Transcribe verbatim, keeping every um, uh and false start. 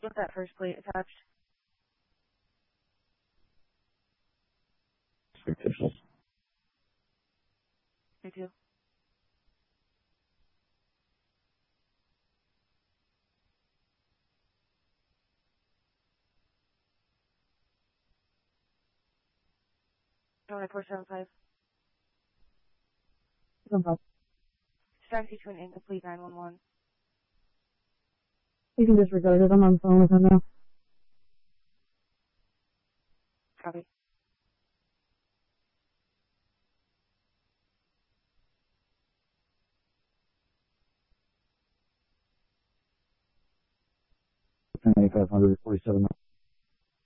with that first plate attached. Fictitious. Me too. four seven five. No problem. Taxi to an incomplete nine one one. You can disregard it. I'm on the phone with him now. Copy. ninety-five hundred forty-seven.